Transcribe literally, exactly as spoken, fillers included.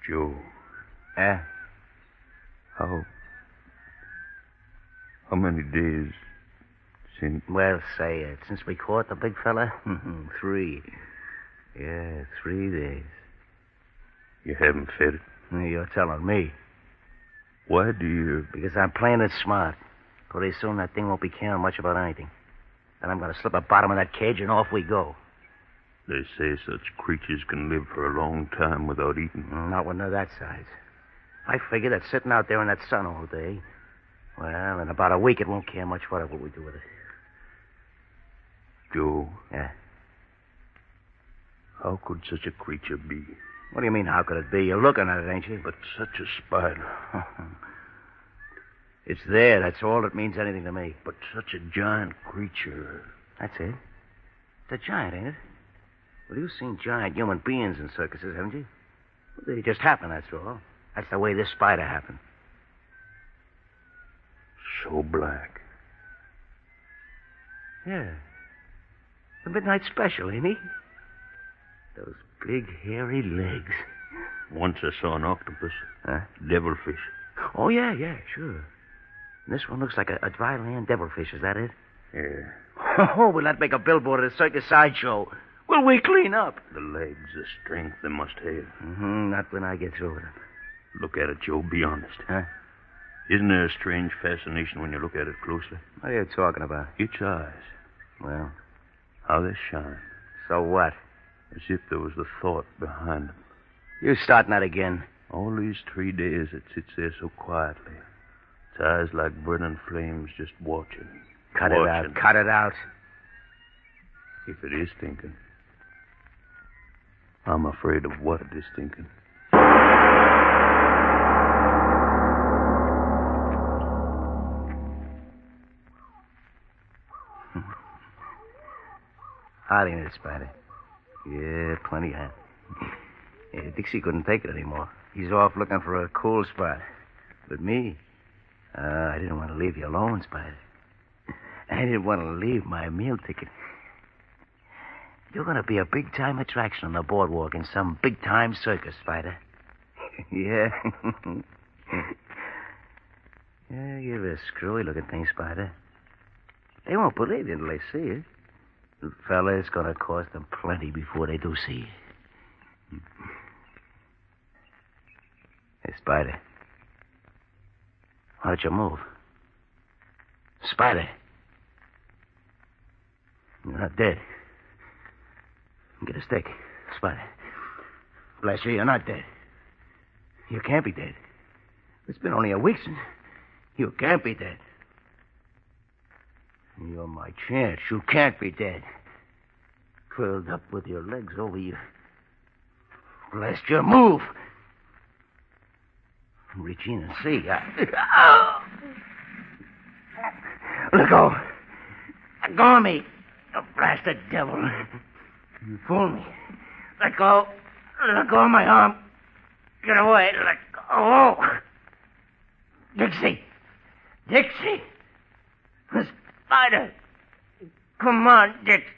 Joe. Yeah? How... How many days since... Well, say it. Since we caught the big fella? Three. Yeah, three days. You haven't fed it? You're telling me. Why do you... Because I'm playing it smart. Pretty soon that thing won't be caring much about anything. Then I'm going to slip the bottom of that cage and off we go. They say such creatures can live for a long time without eating. Not when they're that size. I figure that sitting out there in that sun all day, well, in about a week it won't care much whatever we do with it. Joe. Yeah? How could such a creature be? What do you mean, how could it be? You're looking at it, ain't you? But such a spider. It's there. That's all that means anything to me. But such a giant creature. That's it. It's a giant, ain't it? Well, you've seen giant human beings in circuses, haven't you? Well, they just happen, that's all. That's the way this spider happened. So black. Yeah. The midnight special, ain't he? Those big, hairy legs. Once I saw an octopus. Huh? Devilfish. Oh, yeah, yeah, sure. And this one looks like a, a dry land devilfish, is that it? Yeah. Oh, will that make a billboard at a circus sideshow? Will we clean up? The legs, the strength they must have. Mm-hmm, not when I get through with them. Look at it, Joe. Be honest. Huh? Isn't there a strange fascination when you look at it closely? What are you talking about? Its eyes. Well, How they shine. so what? As if there was the thought behind them. You starting that again? All these three days it sits there so quietly. Its eyes like burning flames just watching. Cut watching. it out. Cut it out. If it is thinking, I'm afraid of what it is thinking. Hot ain't it, Spider? Yeah, plenty hot. Yeah, Dixie couldn't take it anymore. He's off looking for a cool spot. But me, uh, I didn't want to leave you alone, Spider. I didn't want to leave my meal ticket. You're going to be a big-time attraction on the boardwalk in some big-time circus, Spider. Yeah. Yeah, you're a screwy-looking thing, Spider. They won't believe you until they see it. The fella, it's going to cost them plenty before they do see it. Hey, Spider. Why don't you move? Spider. You're not dead. Get a stick. Spider. Bless you, you're not dead. You can't be dead. It's been only a week since... You can't be dead. You're my chance. You can't be dead. Curled up with your legs over you. Bless you, move. Reach in and see. I... Let go. Let go of me. You blasted devil. You fooled me. Let go. Let go of my arm. Get away. Let go. Dixie. Dixie. The spider. Come on, Dick.